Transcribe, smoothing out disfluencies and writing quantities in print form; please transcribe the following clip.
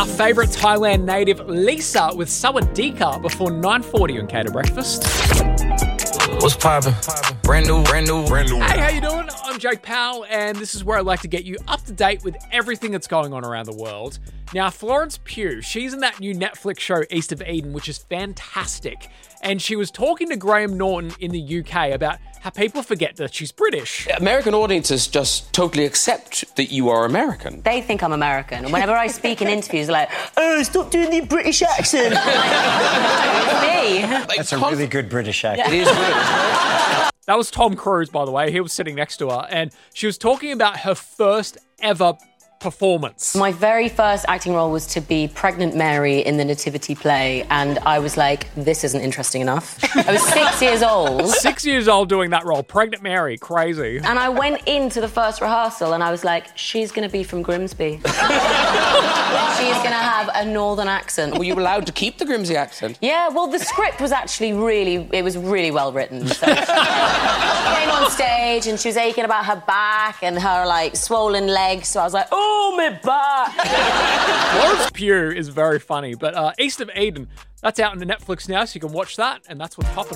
Our favourite Thailand native, Lisa, with Sawadika before 9:40 on Cater Breakfast. What's poppin'? Brand new. Hey, how you doing? I'm Jake Powell, and this is where I like to get you up to date with everything that's going on around the world. Now, Florence Pugh, she's in that new Netflix show, East of Eden, which is fantastic. And she was talking to Graham Norton in the UK about how people forget that she's British. American audiences just totally accept that you are American. They think I'm American. And whenever I speak in interviews, they're like, oh, stop doing the British accent. It's me. That's a really good British accent. It is good. That was Tom Cruise, by the way. He was sitting next to her, and she was talking about her first ever performance. My very first acting role was to be Pregnant Mary in the Nativity play, and I was like, this isn't interesting enough. I was 6 years old. 6 years old doing that role. Pregnant Mary. Crazy. And I went into the first rehearsal and I was like, she's going to be from Grimsby. She's going to have a northern accent. Were you allowed to keep the Grimsby accent? Yeah, well, the script was actually really well written. So she came on stage and she was aching about her back and her, like, swollen legs. So I was like, oh, my back. Florence Pugh is very funny, but East of Eden, that's out on Netflix now, so you can watch that, and that's what's popping.